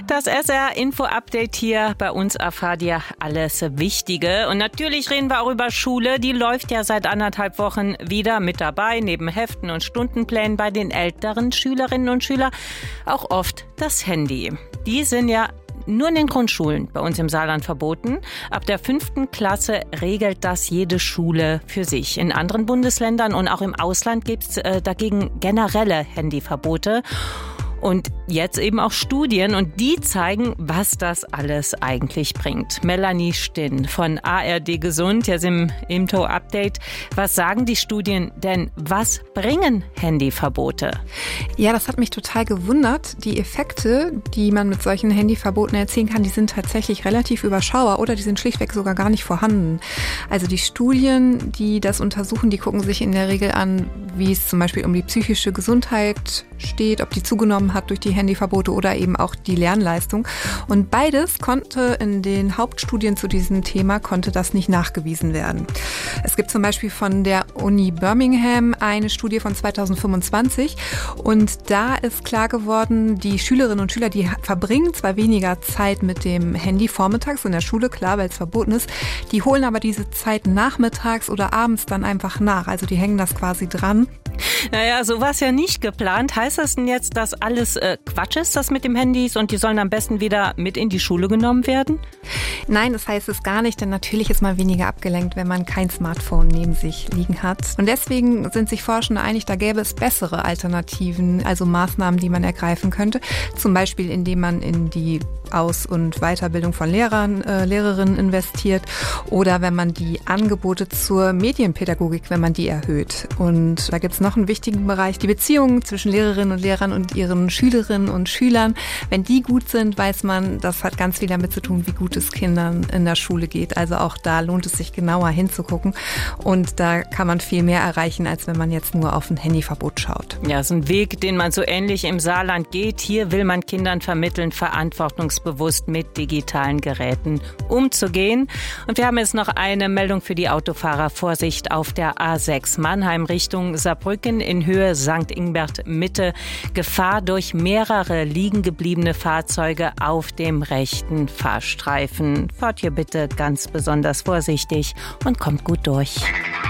Das SR-Info-Update hier. Bei uns erfahrt ihr alles Wichtige. Und natürlich reden wir auch über Schule. Die läuft ja seit 1,5 Wochen wieder mit dabei. Neben Heften und Stundenplänen bei den älteren Schülerinnen und Schülern auch oft das Handy. Die sind ja nur in den Grundschulen bei uns im Saarland verboten. Ab der 5. Klasse regelt das jede Schule für sich. In anderen Bundesländern und auch im Ausland gibt es dagegen generelle Handyverbote. Und jetzt eben auch Studien und die zeigen, was das alles eigentlich bringt. Melanie Stinn von ARD Gesund, jetzt im Info-Update. Was sagen die Studien denn? Was bringen Handyverbote? Ja, das hat mich total gewundert. Die Effekte, die man mit solchen Handyverboten erzielen kann, die sind tatsächlich relativ überschaubar oder die sind schlichtweg sogar gar nicht vorhanden. Also die Studien, die das untersuchen, die gucken sich in der Regel an, wie es zum Beispiel um die psychische Gesundheit steht, ob die zugenommen hat durch die Handyverbote oder eben auch die Lernleistung. Und beides konnte in den Hauptstudien zu diesem Thema, konnte das nicht nachgewiesen werden. Es gibt zum Beispiel von der Uni Birmingham eine Studie von 2025 und da ist klar geworden, die Schülerinnen und Schüler, die verbringen zwar weniger Zeit mit dem Handy vormittags in der Schule, klar, weil es verboten ist, die holen aber diese Zeit nachmittags oder abends dann einfach nach. Also die hängen das quasi dran. Naja, so war es ja nicht geplant. Heißt das denn jetzt, dass alles Quatsch ist, das mit dem Handys und die sollen am besten wieder mit in die Schule genommen werden? Nein, das heißt es gar nicht, denn natürlich ist man weniger abgelenkt, wenn man kein Smartphone neben sich liegen hat. Und deswegen sind sich Forschende einig, da gäbe es bessere Alternativen, also Maßnahmen, die man ergreifen könnte. Zum Beispiel, indem man in die Aus- und Weiterbildung von Lehrern, Lehrerinnen investiert oder wenn man die Angebote zur Medienpädagogik, wenn man die erhöht. Und da gibt es noch einen wichtigen Bereich, die Beziehungen zwischen Lehrerinnen und Lehrern und ihren Schülerinnen und Schülern. Wenn die gut sind, weiß man, das hat ganz viel damit zu tun, wie gut es Kindern in der Schule geht. Also auch da lohnt es sich genauer hinzugucken und da kann man viel mehr erreichen, als wenn man jetzt nur auf ein Handyverbot schaut. Ja, ist ein Weg, den man so ähnlich im Saarland geht. Hier will man Kindern vermitteln, verantwortungsbewusst mit digitalen Geräten umzugehen. Und wir haben jetzt noch eine Meldung für die Autofahrer. Vorsicht auf der A6 Mannheim Richtung Saarbrücken in Höhe St. Ingbert Mitte. Gefahr durch mehrere liegen gebliebene Fahrzeuge auf dem rechten Fahrstreifen. Fahrt hier bitte ganz besonders vorsichtig und kommt gut durch.